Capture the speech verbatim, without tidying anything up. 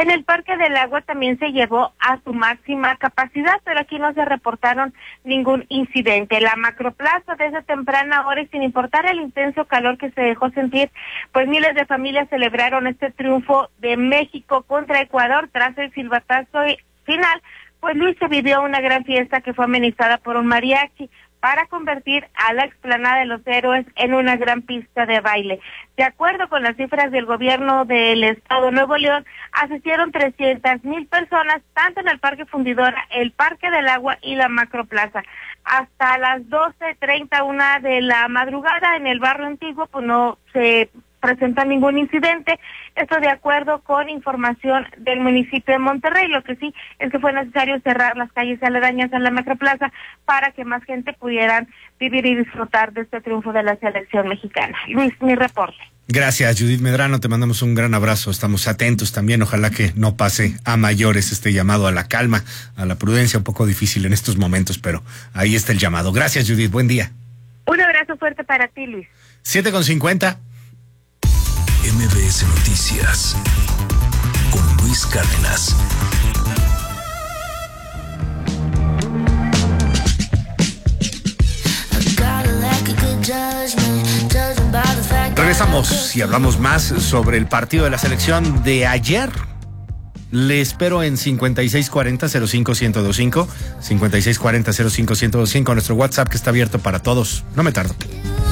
En el Parque del Agua también se llevó a su máxima capacidad, pero aquí no se reportaron ningún incidente. La Macroplaza desde temprana hora y sin importar el intenso calor que se dejó sentir, pues miles de familias celebraron este triunfo de México contra Ecuador tras el silbatazo final. Pues Luis, se vivió una gran fiesta que fue amenizada por un mariachi para convertir a la explanada de los héroes en una gran pista de baile. De acuerdo con las cifras del gobierno del estado de Nuevo León, asistieron trescientas mil personas, tanto en el Parque Fundidora, el Parque del Agua y la Macroplaza. Hasta las doce treinta, una de la madrugada en el barrio antiguo, pues no se presenta ningún incidente. Esto de acuerdo con información del municipio de Monterrey. Lo que sí es que fue necesario cerrar las calles aledañas a la Macroplaza para que más gente pudieran vivir y disfrutar de este triunfo de la selección mexicana. Luis, mi reporte. Gracias, Judith Medrano, te mandamos un gran abrazo, estamos atentos también, ojalá que no pase a mayores este llamado a la calma, a la prudencia, un poco difícil en estos momentos, pero ahí está el llamado. Gracias, Judith, buen día. Un abrazo fuerte para ti, Luis. siete con cincuenta. M B S Noticias con Luis Cárdenas. Regresamos y hablamos más sobre el partido de la selección de ayer. Le espero en cincuenta y seis cuarenta cero cinco uno cero dos cinco, cincuenta y seis cuarenta cero cinco uno cero dos cinco, nuestro WhatsApp que está abierto para todos. No me tardo.